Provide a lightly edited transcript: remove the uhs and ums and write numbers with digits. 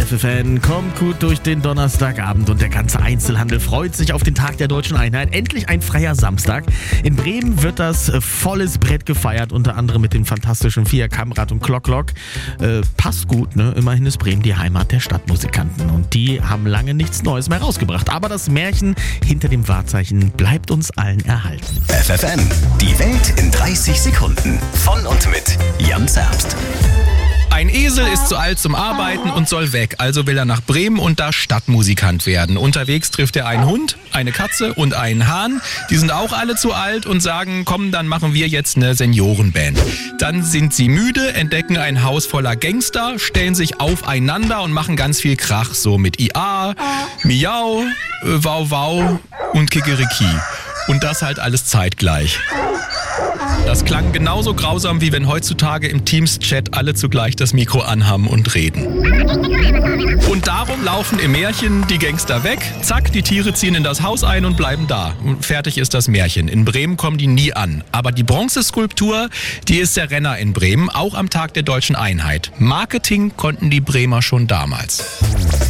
FFN kommt gut durch den Donnerstagabend und der ganze Einzelhandel freut sich auf den Tag der Deutschen Einheit. Endlich ein freier Samstag. In Bremen wird das volles Brett gefeiert, unter anderem mit dem fantastischen Fiat Kammrad und Klock. Passt gut, ne? Immerhin ist Bremen die Heimat der Stadtmusikanten und die haben lange nichts Neues mehr rausgebracht. Aber das Märchen hinter dem Wahrzeichen bleibt uns allen erhalten. FFN, die Welt in 30 Sekunden. Von und mit Jan Zerbst. Ein Esel ist zu alt zum Arbeiten und soll weg, also will er nach Bremen und da Stadtmusikant werden. Unterwegs trifft er einen Hund, eine Katze und einen Hahn. Die sind auch alle zu alt und sagen, komm, dann machen wir jetzt eine Seniorenband. Dann sind sie müde, entdecken ein Haus voller Gangster, stellen sich aufeinander und machen ganz viel Krach, so mit IA, Miau, Wow Wow und Kikeriki. Und das halt alles zeitgleich. Das klang genauso grausam, wie wenn heutzutage im Teams-Chat alle zugleich das Mikro anhaben und reden. Und darum laufen im Märchen die Gangster weg, zack, die Tiere ziehen in das Haus ein und bleiben da. Und fertig ist das Märchen. In Bremen kommen die nie an. Aber die Bronzeskulptur, die ist der Renner in Bremen, auch am Tag der Deutschen Einheit. Marketing konnten die Bremer schon damals.